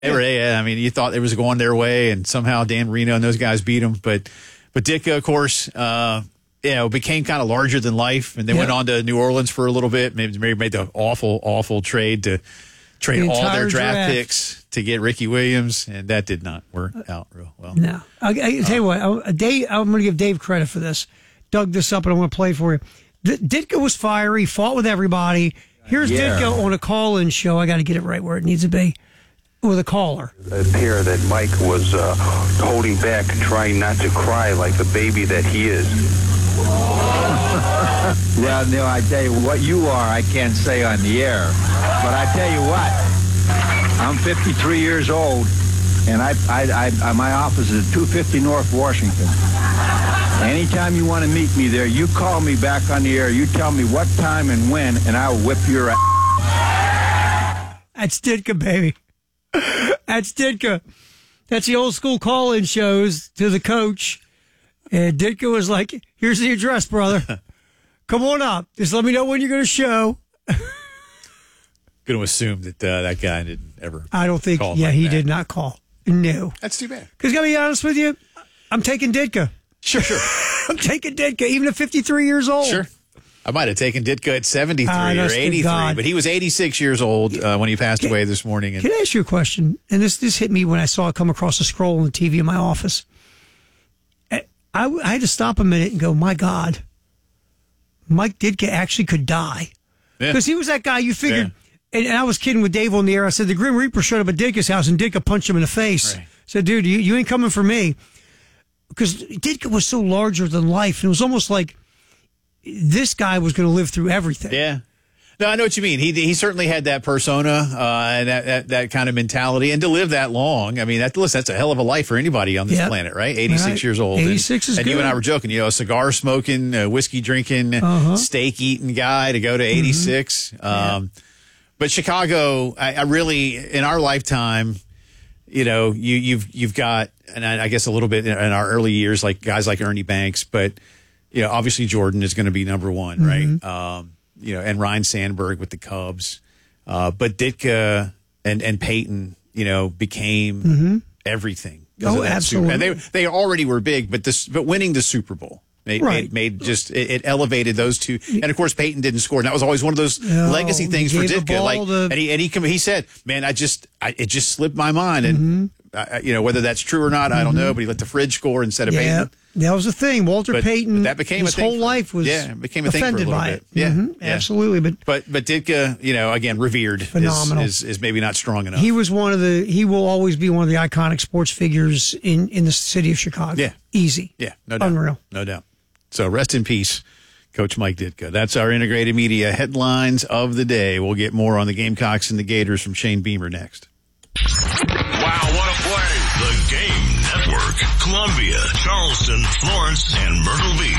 Yeah, I mean, you thought it was going their way, and somehow Dan Marino and those guys beat them. But Ditka, of course, became kind of larger than life, and they went on to New Orleans for a little bit. Maybe made the awful trade to trade all their draft picks to get Ricky Williams, and that did not work out real well. No. I'll tell you what, Dave, I'm going to give Dave credit for this. Dug this up, and I want to play for you. Ditka was fiery, fought with everybody. Here's Ditka on a call-in show. I got to get it right where it needs to be. With a caller. It appeared that Mike was holding back and trying not to cry like the baby that he is. Well, Neil, I tell you, what you are, I can't say on the air. But I tell you what, I'm 53 years old, and my office is at 250 North Washington. Anytime you want to meet me there, you call me back on the air. You tell me what time and when, and I'll whip your ass. That's Ditka, baby. That's Ditka. That's the old school call-in shows to the coach. And Ditka was like, here's the address, brother. Come on up. Just let me know when you're going to show. Going to assume that that guy didn't ever I don't think, call he did not call. No. That's too bad. Because got to be honest with you, I'm taking Ditka. Sure. I'm taking Ditka, even at 53 years old. Sure. I might have taken Ditka at 73 or 83, but he was 86 years old when he passed away this morning. Can I ask you a question? And this hit me when I saw it come across the scroll on the TV in my office. I had to stop a minute and go, my God, Mike Ditka actually could die. Because he was that guy you figured, and I was kidding with Dave on the air. I said, the Grim Reaper showed up at Ditka's house and Ditka punched him in the face. Right. Said, dude, you ain't coming for me. Because Ditka was so larger than life. And it was almost like this guy was going to live through everything. Yeah. No, I know what you mean. He certainly had that persona and that kind of mentality. And to live that long, I mean, that's a hell of a life for anybody on this planet, right? 86 years old. 86 is good. And you and I were joking, a cigar smoking, whiskey drinking, steak eating guy to go to 86. But Chicago, I really, in our lifetime, you've got, and I guess a little bit in our early years, like guys like Ernie Banks, but obviously Jordan is going to be number one, right? And Ryne Sandberg with the Cubs. But Ditka and Peyton, became everything. Oh, absolutely. And they already were big, but winning the Super Bowl made it elevated those two. And of course, Peyton didn't score. And that was always one of those legacy things for Ditka. And he said, man, it just slipped my mind. And, whether that's true or not, I don't know, but he let the fridge score instead of Peyton. That was the thing. Walter Payton, that became his whole life was became a thing for a little bit. Yeah, absolutely. But Ditka, again, revered phenomenal. Is maybe not strong enough. He was he will always be one of the iconic sports figures in the city of Chicago. Yeah. Easy. Yeah, no doubt. Unreal. No doubt. So rest in peace, Coach Mike Ditka. That's our integrated media headlines of the day. We'll get more on the Gamecocks and the Gators from Shane Beamer next. Wow, what a play. The Game Network. Columbia, Charleston, Florence, and Myrtle Beach.